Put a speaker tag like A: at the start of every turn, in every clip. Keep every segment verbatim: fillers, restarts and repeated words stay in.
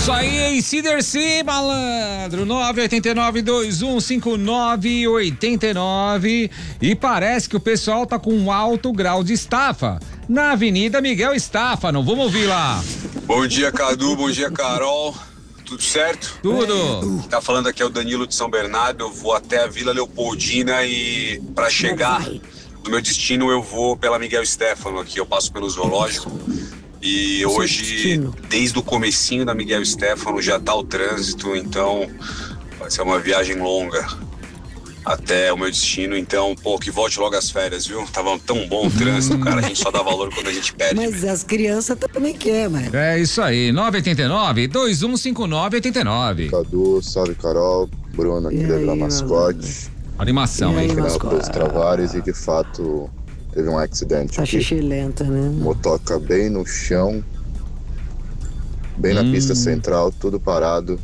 A: Isso aí, A C/D C, malandro, nove oito nove, dois um cinco nove, oito nove. E parece que o pessoal tá com um alto grau de estafa na Avenida Miguel Estáfano. Vamos ouvir lá.
B: Bom dia, Cadu, bom dia, Carol. Tudo certo?
A: Tudo.
B: Tá falando aqui é o Danilo de São Bernardo. Eu vou até a Vila Leopoldina e para chegar do meu destino eu vou pela Miguel Estáfano aqui. Eu passo pelo zoológico. E hoje, desde o comecinho da Miguel Estáfano, já tá o trânsito, então vai ser uma viagem longa até o meu destino. Então, pô, que volte logo as férias, viu? Tava tão bom o trânsito, cara, a gente só dá valor quando a gente perde.
C: Mas as crianças também querem, mano.
A: É isso aí, nove oito nove, dois um cinco nove, oito nove.
D: Cadu, salve Carol, Bruno aqui da Vila Mascote.
A: Animação, hein?
D: Final dos Travares e de fato teve um acidente
C: Tá
D: aqui.
C: xixi lenta, né?
D: Motoca bem no chão, bem na
A: Hum.
D: pista central, tudo parado.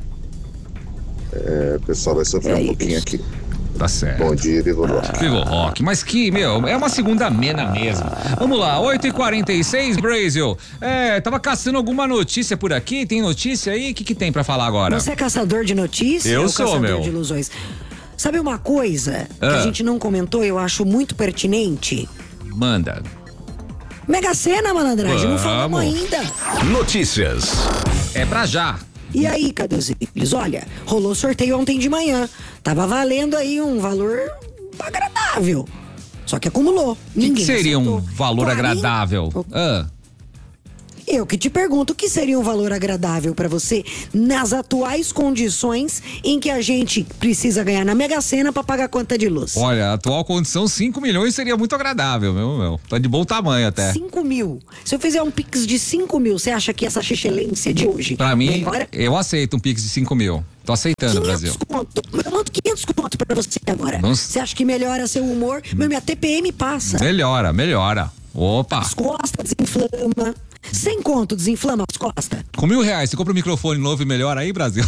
D: É, o pessoal vai sofrer
C: É
D: um pouquinho
C: isso.
D: aqui.
A: Tá certo.
D: Bom dia, Vivo Rock.
A: Vivo Rock, mas que, meu, é uma segunda mena mesmo. Vamos lá, oito e quarenta e seis, Brasil. É, tava caçando alguma notícia por aqui, tem notícia aí? O que que tem pra falar agora?
C: Você é caçador de notícias?
A: Eu
C: ou
A: sou,
C: caçador
A: meu.
C: de ilusões? Sabe uma coisa que
A: Ah.
C: a gente não comentou, eu acho muito pertinente?
A: Manda.
C: Mega Sena, malandragem, não falamos
A: Vamos.
C: ainda.
E: Notícias.
A: É pra já.
C: E aí, Caduzinhos? Olha, rolou sorteio ontem de manhã. Tava valendo aí um valor agradável. Só que acumulou.
A: O que,
C: Ninguém
A: que seria um
C: acertou.
A: valor
C: Pra mim,
A: agradável? Ah.
C: Eu que te pergunto, o que seria um valor agradável pra você nas atuais condições em que a gente precisa ganhar na Mega Sena pra pagar a conta de luz?
A: Olha, a atual condição, cinco milhões seria muito agradável, meu, meu. Tá de bom tamanho até.
C: cinco mil. Se eu fizer um pix de cinco mil, você acha que essa excelência de hoje
A: Pra mim,
C: melhora?
A: eu aceito um pix de cinco mil. Tô aceitando, Brasil.
C: Conto. Eu mando quinhentos conto pra você agora.
A: Nossa.
C: Você acha que melhora seu humor? Meu, minha T P M passa.
A: Melhora, melhora. Opa.
C: As costas desinflama. Sem conto desinflama as costas.
A: Com mil reais, você compra um microfone novo e melhora aí, Brasil?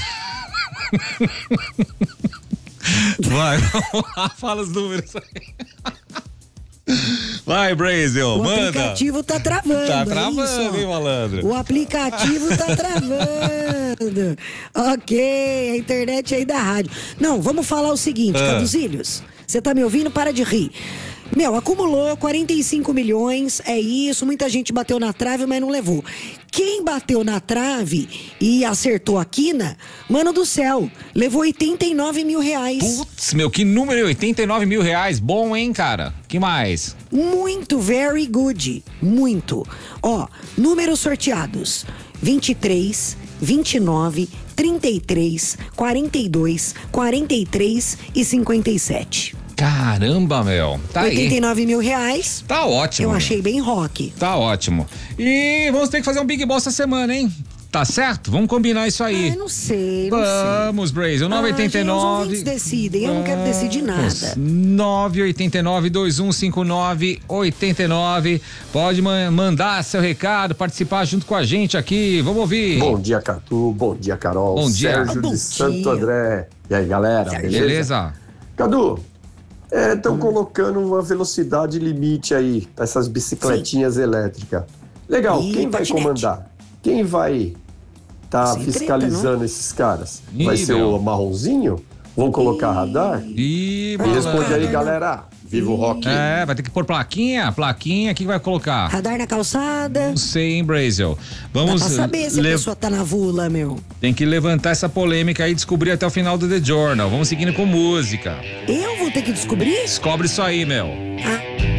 A: Vai, vamos lá, fala os números aí. Vai, Brasil,
C: O
A: manda.
C: aplicativo tá travando.
A: Tá
C: é
A: travando,
C: isso, ó.
A: hein, malandro?
C: O aplicativo tá travando. Ok, a internet aí da rádio. Não, vamos falar o seguinte,
A: Ah.
C: Caduzilhos. Você tá me ouvindo? Para de rir. Meu, acumulou quarenta e cinco milhões, é isso, muita gente bateu na trave, mas não levou. Quem bateu na trave e acertou a quina, mano do céu, levou oitenta e nove mil reais.
A: Putz, meu, que número, oitenta e nove mil reais, bom, hein, cara? Que mais?
C: Muito, very good, muito. Ó, números sorteados, vinte e três, vinte e nove, trinta e três, quarenta e dois, quarenta e três e cinquenta e sete.
A: Caramba, meu, tá
C: oitenta e
A: aí.
C: nove mil reais.
A: Tá ótimo.
C: Eu
A: meu.
C: achei bem rock.
A: Tá ótimo. E vamos ter que fazer um Big Boss essa semana, hein? Tá certo? Vamos combinar isso aí.
C: Ah, não sei, não sei.
A: Vamos, Brasil, nove oito
C: Ah,
A: nove.
C: os ouvintes decidem, eu não quero decidir nada.
A: nove oito nove, dois um cinco nove, oito nove. Pode ma- mandar seu recado, participar junto com a gente aqui. Vamos ouvir.
F: Bom dia, Catu. Bom dia, Carol.
A: Bom dia.
F: Sérgio
C: Bom
F: de
C: dia.
F: Santo André. E aí, galera, beleza?
A: Beleza?
F: Cadu, estão colocando uma velocidade limite aí para essas bicicletinhas elétricas. Legal,
C: Ih,
F: quem vai
C: patinete.
F: comandar? Quem vai estar
C: Sem treta,
F: fiscalizando
C: não?
F: esses caras?
A: Ih,
F: Vai ser
A: meu.
F: o marronzinho? Vão colocar radar?
A: Ih,
F: Me responde aí,
A: malandro.
F: galera. Viva o rock.
A: É, vai ter que pôr plaquinha, plaquinha, o que vai colocar?
C: Radar na calçada.
A: Não sei, hein, Brasil. Vamos
C: Dá pra saber se a
A: le-
C: pessoa tá na vula, meu.
A: Tem que levantar essa polêmica aí e descobrir até o final do The Journal. Vamos seguindo com música.
C: Eu vou ter que descobrir?
A: Descobre isso aí, meu.
C: Ah,